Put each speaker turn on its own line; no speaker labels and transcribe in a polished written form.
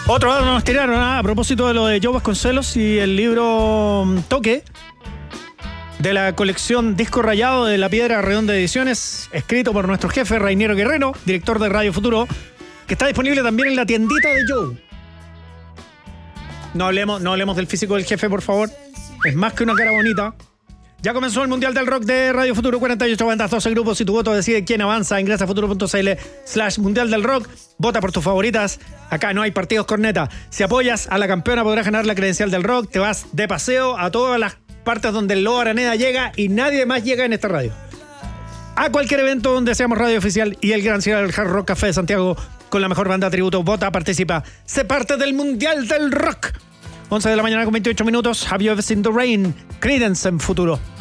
Otro dato nos tiraron a propósito de lo de Joe Vasconcelos y el libro Toque de la colección Disco Rayado de La Piedra Redonda Ediciones, escrito por nuestro jefe Rainiero Guerrero, director de Radio Futuro, que está disponible también en la tiendita de Joe. No hablemos del físico del jefe, por favor. Es más que una cara bonita. Ya comenzó el Mundial del Rock de Radio Futuro, 48 bandas, 12 grupos y tu voto decide quién avanza. Ingresa a futuro.cl/Mundial del Rock. Vota por tus favoritas. Acá no hay partidos corneta. Si apoyas a la campeona podrás ganar la credencial del rock. Te vas de paseo a todas las partes donde el Lobo Araneda llega y nadie más llega en esta radio. A cualquier evento donde seamos radio oficial y el gran cielo del Hard Rock Café de Santiago con la mejor banda tributo. Vota, participa. Sé parte del Mundial del Rock. 11 de la mañana con 28 minutos. Have you ever seen the rain? Creedence en Futuro.